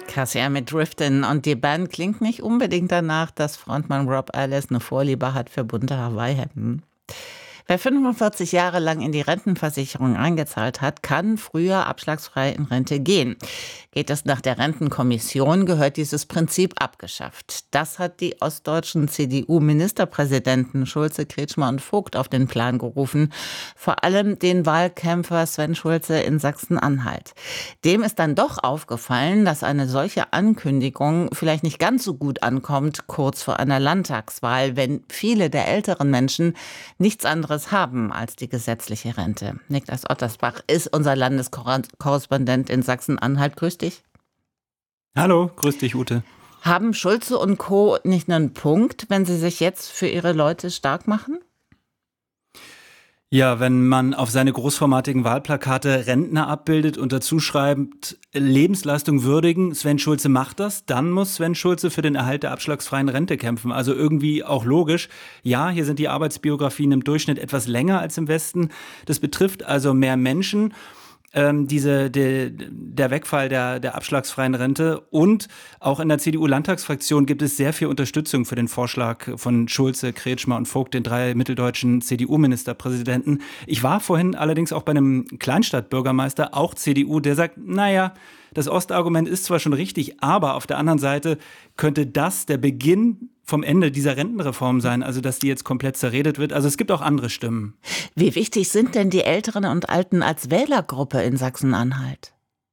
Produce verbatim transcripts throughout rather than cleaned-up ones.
Cassia mit Driftin', und die Band klingt nicht unbedingt danach, dass Frontmann Rob Ellis eine Vorliebe hat für bunte Hawaii-Hemden. Wer fünfundvierzig Jahre lang in die Rentenversicherung eingezahlt hat, kann früher abschlagsfrei in Rente gehen. Geht es nach der Rentenkommission, gehört dieses Prinzip abgeschafft. Das hat die ostdeutschen C D U-Ministerpräsidenten Schulze, Kretschmer und Vogt auf den Plan gerufen. Vor allem den Wahlkämpfer Sven Schulze in Sachsen-Anhalt. Dem ist dann doch aufgefallen, dass eine solche Ankündigung vielleicht nicht ganz so gut ankommt, kurz vor einer Landtagswahl, wenn viele der älteren Menschen nichts anderes haben als die gesetzliche Rente. Niklas Ottersbach ist unser Landeskorrespondent in Sachsen-Anhalt. Grüß dich. Hallo, grüß dich, Ute. Haben Schulze und Co. nicht einen Punkt, wenn sie sich jetzt für ihre Leute stark machen? Ja, wenn man auf seine großformatigen Wahlplakate Rentner abbildet und dazu schreibt, Lebensleistung würdigen, Sven Schulze macht das, dann muss Sven Schulze für den Erhalt der abschlagsfreien Rente kämpfen. Also irgendwie auch logisch. Ja, hier sind die Arbeitsbiografien im Durchschnitt etwas länger als im Westen. Das betrifft also mehr Menschen. Ähm, diese, de, der Wegfall der, der abschlagsfreien Rente, und auch in der C D U-Landtagsfraktion gibt es sehr viel Unterstützung für den Vorschlag von Schulze, Kretschmer und Vogt, den drei mitteldeutschen C D U-Ministerpräsidenten. Ich war vorhin allerdings auch bei einem Kleinstadtbürgermeister, auch C D U, der sagt, naja, das Ostargument ist zwar schon richtig, aber auf der anderen Seite könnte das der Beginn vom Ende dieser Rentenreform sein, also dass die jetzt komplett zerredet wird. Also es gibt auch andere Stimmen. Wie wichtig sind denn die Älteren und Alten als Wählergruppe in Sachsen-Anhalt?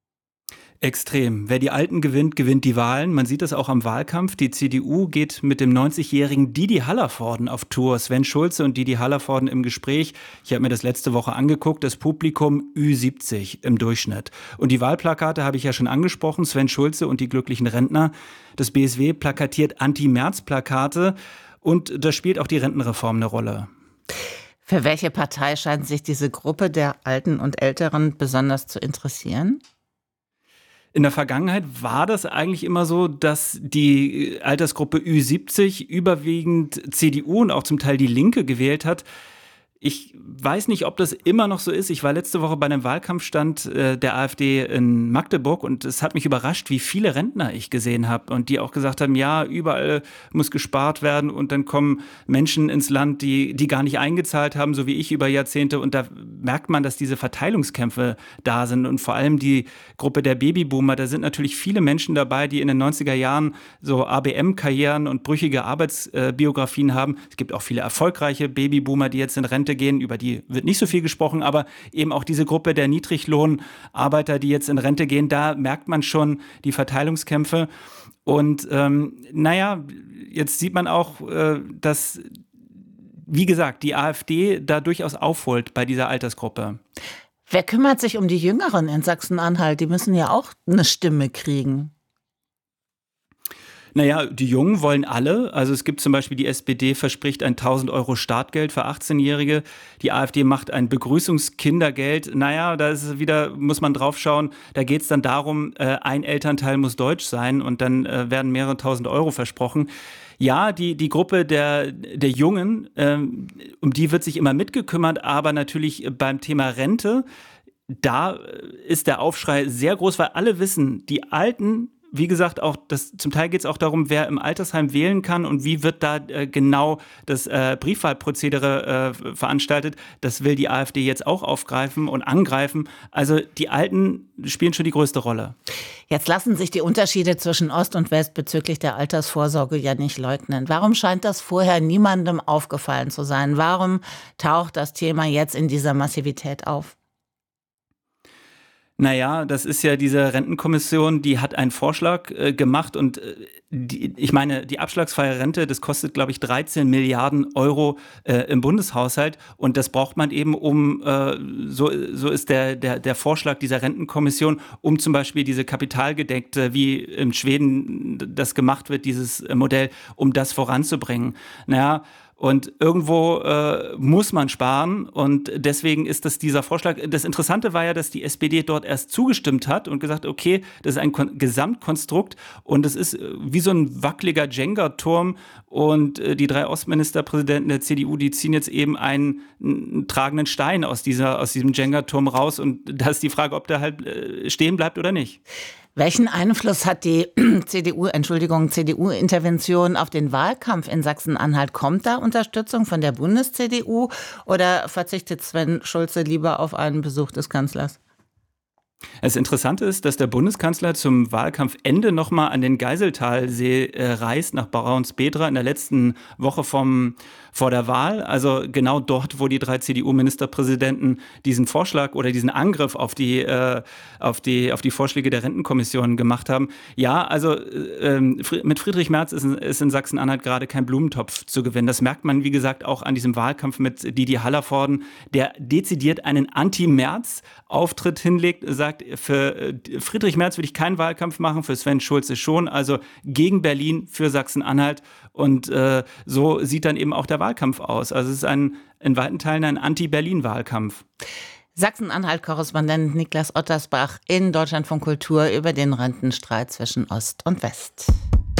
Extrem. Wer die Alten gewinnt, gewinnt die Wahlen. Man sieht das auch am Wahlkampf. Die C D U geht mit dem neunzigjährigen Didi Hallervorden auf Tour. Sven Schulze und Didi Hallervorden im Gespräch. Ich habe mir das letzte Woche angeguckt. Das Publikum Ü siebzig im Durchschnitt. Und die Wahlplakate habe ich ja schon angesprochen. Sven Schulze und die glücklichen Rentner. Das B S W plakatiert Anti-Merz-Plakate. Und da spielt auch die Rentenreform eine Rolle. Für welche Partei scheint sich diese Gruppe der Alten und Älteren besonders zu interessieren? In der Vergangenheit war das eigentlich immer so, dass die Altersgruppe Ü siebzig überwiegend C D U und auch zum Teil die Linke gewählt hat. Ich weiß nicht, ob das immer noch so ist. Ich war letzte Woche bei einem Wahlkampfstand äh, der AfD in Magdeburg und es hat mich überrascht, wie viele Rentner ich gesehen habe und die auch gesagt haben, ja, überall muss gespart werden, und dann kommen Menschen ins Land, die, die gar nicht eingezahlt haben, so wie ich über Jahrzehnte, und da merkt man, dass diese Verteilungskämpfe da sind, und vor allem die Gruppe der Babyboomer, da sind natürlich viele Menschen dabei, die in den neunziger Jahren so A B M-Karrieren und brüchige Arbeitsbiografien haben. Es gibt auch viele erfolgreiche Babyboomer, die jetzt in Rente gehen, über die wird nicht so viel gesprochen, aber eben auch diese Gruppe der Niedriglohnarbeiter, die jetzt in Rente gehen, da merkt man schon die Verteilungskämpfe. Und ähm, naja, jetzt sieht man auch, äh, dass, wie gesagt, die AfD da durchaus aufholt bei dieser Altersgruppe. Wer kümmert sich um die Jüngeren in Sachsen-Anhalt? Die müssen ja auch eine Stimme kriegen. Naja, die Jungen wollen alle. Also es gibt zum Beispiel, die S P D verspricht ein tausend Euro Startgeld für achtzehnjährige. Die AfD macht ein Begrüßungskindergeld. Naja, da ist wieder, muss man drauf schauen, da geht es dann darum, äh, ein Elternteil muss deutsch sein, und dann äh, werden mehrere tausend Euro versprochen. Ja, die, die Gruppe der, der Jungen, ähm, um die wird sich immer mitgekümmert, aber natürlich beim Thema Rente, da ist der Aufschrei sehr groß, weil alle wissen, die Alten, wie gesagt, auch das, zum Teil geht es auch darum, wer im Altersheim wählen kann und wie wird da äh, genau das äh, Briefwahlprozedere äh, veranstaltet. Das will die AfD jetzt auch aufgreifen und angreifen. Also die Alten spielen schon die größte Rolle. Jetzt lassen sich die Unterschiede zwischen Ost und West bezüglich der Altersvorsorge ja nicht leugnen. Warum scheint das vorher niemandem aufgefallen zu sein? Warum taucht das Thema jetzt in dieser Massivität auf? Naja, das ist ja diese Rentenkommission, die hat einen Vorschlag äh, gemacht, und äh, die, ich meine, die abschlagsfreie Rente, das kostet, glaube ich, dreizehn Milliarden Euro äh, im Bundeshaushalt, und das braucht man eben, um, äh, so, so ist der, der, der Vorschlag dieser Rentenkommission, um zum Beispiel diese kapitalgedeckte, wie in Schweden das gemacht wird, dieses Modell, um das voranzubringen. Naja, und irgendwo äh, muss man sparen, und deswegen ist das dieser Vorschlag. Das Interessante war ja, dass die S P D dort erst zugestimmt hat und gesagt, okay, das ist ein Kon- Gesamtkonstrukt, und es ist äh, wie so ein wackeliger Jenga-Turm, und äh, die drei Ostministerpräsidenten der C D U, die ziehen jetzt eben einen, einen tragenden Stein aus, dieser, aus diesem Jenga-Turm raus, und da ist die Frage, ob der halt äh, stehen bleibt oder nicht. Welchen Einfluss hat die C D U, Entschuldigung, C D U-Intervention auf den Wahlkampf in Sachsen-Anhalt? Kommt da Unterstützung von der Bundes-C D U oder verzichtet Sven Schulze lieber auf einen Besuch des Kanzlers? Das Interessante ist, dass der Bundeskanzler zum Wahlkampfende nochmal an den Geiseltalsee äh, reist, nach Braunsbedra in der letzten Woche vom, vor der Wahl. Also genau dort, wo die drei C D U-Ministerpräsidenten diesen Vorschlag oder diesen Angriff auf die, äh, auf die, auf die Vorschläge der Rentenkommission gemacht haben. Ja, also äh, mit Friedrich Merz ist in, ist in Sachsen-Anhalt gerade kein Blumentopf zu gewinnen. Das merkt man, wie gesagt, auch an diesem Wahlkampf mit Didi Hallervorden, der dezidiert einen Anti-Merz-Auftritt hinlegt, sagt, für Friedrich Merz würde ich keinen Wahlkampf machen, für Sven Schulze schon, also gegen Berlin, für Sachsen-Anhalt. Und äh, so sieht dann eben auch der Wahlkampf aus. Also es ist ein, in weiten Teilen ein Anti-Berlin-Wahlkampf. Sachsen-Anhalt-Korrespondent Niklas Ottersbach in Deutschlandfunk Kultur über den Rentenstreit zwischen Ost und West.